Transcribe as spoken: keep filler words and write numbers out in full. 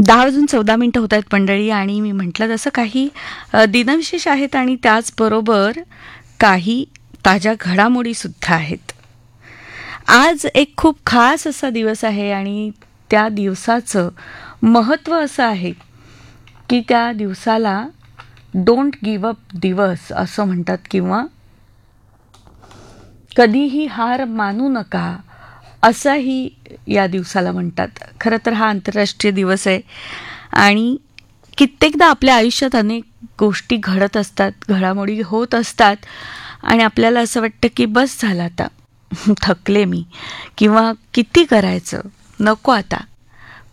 दहा वाजून चौदा मिनटं होत आहेत मंडळी, आणि मी म्हटलं तसं काही अ, दिनविशेष आहेत आणि त्याचबरोबर काही ताज्या घडामोडीसुद्धा आहेत. आज एक खूप खास असा दिवस आहे आणि त्या दिवसाचं महत्त्व असं आहे की त्या दिवसाला डोंट गिव्ह अप दिवस असं म्हणतात, किंवा कधीही हार मानू नका असंही या दिवसाला म्हणतात. खरं तर हा आंतरराष्ट्रीय दिवस आहे आणि कित्येकदा आपल्या आयुष्यात अनेक गोष्टी घडत असतात, घडामोडी होत असतात आणि आपल्याला असं वाटतं की बस झालं आता, थकले मी, किंवा किती करायचं, नको आता.